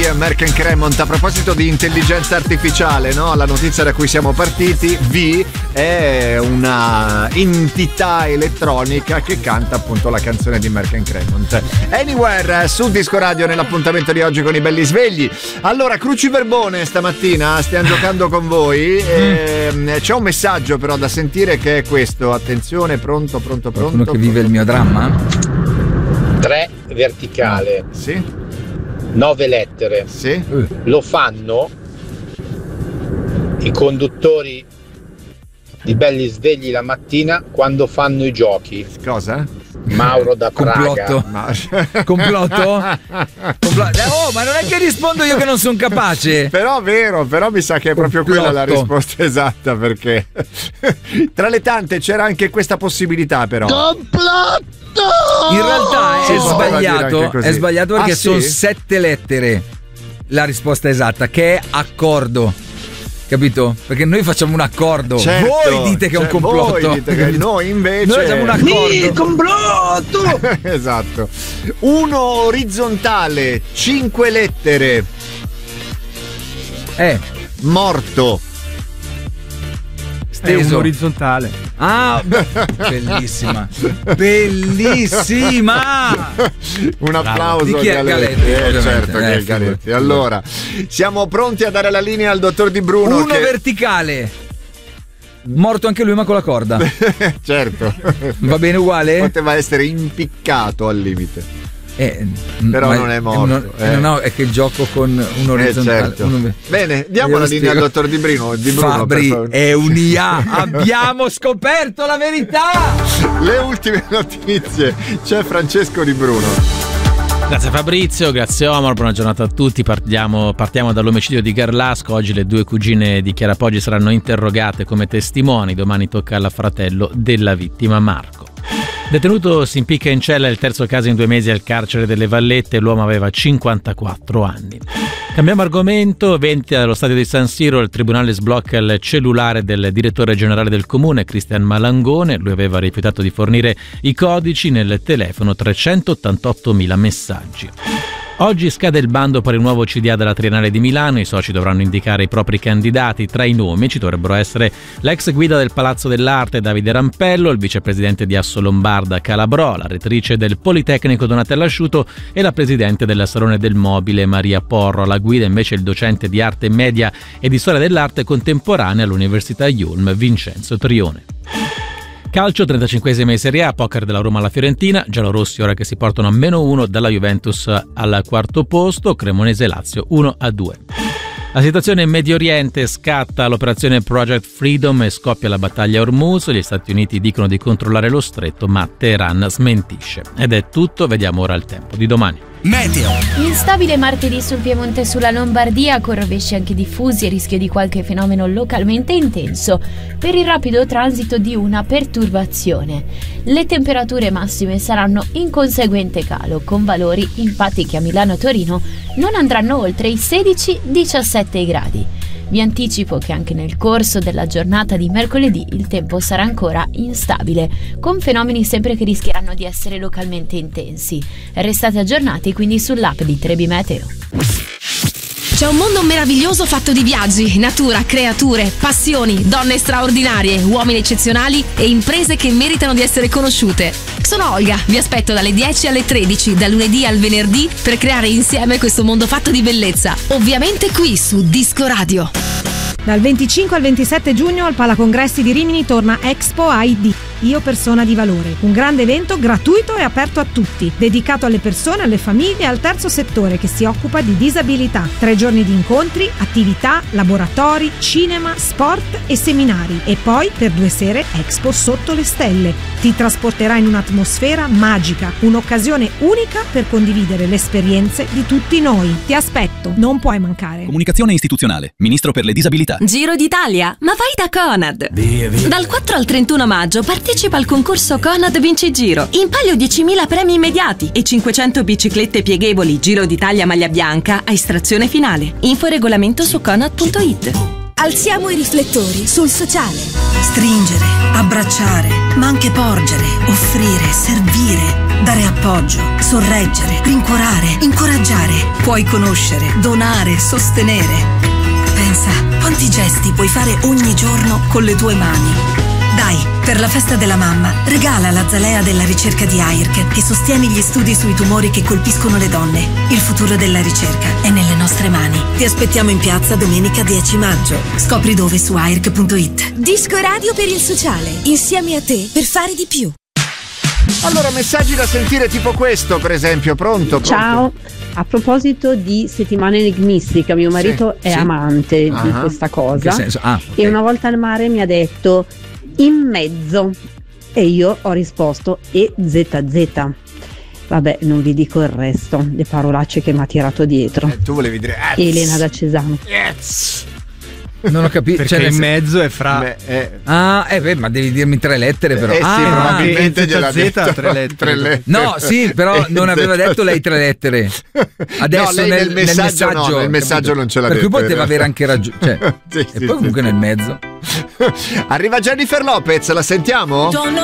Merck & Cremont. A proposito di intelligenza artificiale, no? La notizia da cui siamo partiti, V è una entità elettronica che canta appunto la canzone di Merck & Cremont, Anywhere, su Disco Radio, nell'appuntamento di oggi con i belli svegli. Allora, cruciverbone stamattina, stiamo giocando con voi. C'è un messaggio però da sentire che è questo. Attenzione, pronto. Uno che vive il mio dramma? 3 verticale. Sì. 9 lettere. Sì. Lo fanno i conduttori di belli svegli la mattina quando fanno i giochi. Cosa? Mauro da Praga. Complotto? Oh, ma non è che rispondo io che non sono capace. Però mi sa che è proprio quella la risposta esatta, perché tra le tante c'era anche questa possibilità, però. Complotto! In realtà è sbagliato perché sono sì? 7 lettere la risposta esatta, che è accordo. Capito? Perché noi facciamo un accordo. Certo, voi dite che è un complotto. Voi dite che noi invece facciamo un accordo. Complotto! Esatto. 1 orizzontale, 5 lettere. Morto. Steso. È un orizzontale. Ah, bellissima. Bellissima. Un applauso a Galetti. Certo che è Galetti. Allora, siamo pronti a dare la linea al dottor Di Bruno. 1 verticale. Morto anche lui, ma con la corda. Certo. Va bene uguale? Poteva essere impiccato al limite. Però non è morto. No, è che gioco con un orizzontale. Certo. Bene, diamo la linea al dottor Di Bruno. Fabri è un IA. Abbiamo scoperto la verità. Le ultime notizie. C'è Francesco Di Bruno. Grazie Fabrizio, grazie Omar, buona giornata a tutti. Partiamo dall'omicidio di Garlasco. Oggi le 2 cugine di Chiara Poggi saranno interrogate come testimoni. Domani tocca al fratello della vittima, Marco. Detenuto si impicca in cella, il terzo caso in 2 mesi al carcere delle Vallette. L'uomo aveva 54 anni. Cambiamo argomento. Vendita dello stadio di San Siro, il tribunale sblocca il cellulare del direttore generale del comune, Cristian Malangone. Lui aveva rifiutato di fornire i codici, nel telefono 388.000 messaggi. Oggi scade il bando per il nuovo CDA della Triennale di Milano. I soci dovranno indicare i propri candidati. Tra i nomi ci dovrebbero essere l'ex guida del Palazzo dell'Arte Davide Rampello, il vicepresidente di Assolombarda Calabrò, la rettrice del Politecnico Donatella Asciuto e la presidente del Salone del Mobile Maria Porro. Alla guida invece il docente di arte media e di storia dell'arte contemporanea all'Università Yulm Vincenzo Trione. Calcio, 35esima in Serie A, poker della Roma alla Fiorentina, giallorossi ora che si portano a -1 dalla Juventus al 4º posto, Cremonese Lazio 1-2. La situazione in Medio Oriente: scatta l'operazione Project Freedom e scoppia la battaglia a Hormuz. Gli Stati Uniti dicono di controllare lo stretto, ma Teheran smentisce. Ed è tutto, vediamo ora il tempo di domani. Meteo. Instabile martedì sul Piemonte e sulla Lombardia, con rovesci anche diffusi e rischio di qualche fenomeno localmente intenso per il rapido transito di una perturbazione. Le temperature massime saranno in conseguente calo, con valori infatti che a Milano e Torino non andranno oltre i 16-17 gradi. Vi anticipo che anche nel corso della giornata di mercoledì il tempo sarà ancora instabile, con fenomeni sempre che rischieranno di essere localmente intensi. Restate aggiornati quindi sull'app di Trebi Meteo. C'è un mondo meraviglioso fatto di viaggi, natura, creature, passioni, donne straordinarie, uomini eccezionali e imprese che meritano di essere conosciute. Sono Olga, vi aspetto dalle 10 alle 13, dal lunedì al venerdì, per creare insieme questo mondo fatto di bellezza. Ovviamente qui su Disco Radio. Dal 25 al 27 giugno al Palacongressi di Rimini torna Expo ID, Io Persona di Valore, un grande evento gratuito e aperto a tutti, dedicato alle persone, alle famiglie e al terzo settore che si occupa di disabilità. 3 giorni di incontri, attività, laboratori, cinema, sport e seminari. E poi per 2 sere Expo sotto le stelle. Ti trasporterà in un'atmosfera magica, un'occasione unica per condividere le esperienze di tutti noi. Ti aspetto, non puoi mancare. Comunicazione istituzionale, Ministro per le disabilità. Giro d'Italia, ma vai da Conad. Via. Dal 4 al 31 maggio partecipa al concorso Conad Vinci Giro. In palio 10.000 premi immediati e 500 biciclette pieghevoli Giro d'Italia maglia bianca a estrazione finale. Info e regolamento su conad.it. Alziamo i riflettori sul sociale. Stringere, abbracciare, ma anche porgere, offrire, servire. dare appoggio, sorreggere, rincuorare, incoraggiare. Puoi conoscere, donare, sostenere. Pensa, quanti gesti puoi fare ogni giorno con le tue mani. Dai, per la festa della mamma, regala la zalea della ricerca di AIRC che sostiene gli studi sui tumori che colpiscono le donne. Il futuro della ricerca è nelle nostre mani. Ti aspettiamo in piazza domenica 10 maggio. Scopri dove su AIRC.it. Disco Radio per il sociale, insieme a te per fare di più. Allora, messaggi da sentire tipo questo, per esempio. Pronto? Ciao, a proposito di settimana enigmistica, mio marito è amante di questa cosa. Che senso? Okay. E una volta al mare mi ha detto in mezzo e io ho risposto EZZ. Vabbè, non vi dico il resto, le parolacce che mi ha tirato dietro. Tu volevi dire Elena da Cesano. Non ho capito. Perché in mezzo è fra. Ma devi dirmi 3 lettere però. Sì, probabilmente gliel'ha detto 3 lettere. No, sì, però non aveva detto lei 3 lettere. Adesso no, nel messaggio no, nel messaggio non ce l'ha detto. Per cui poteva avere anche ragione. Cioè, e poi comunque nel mezzo. Arriva Jennifer Lopez, la sentiamo?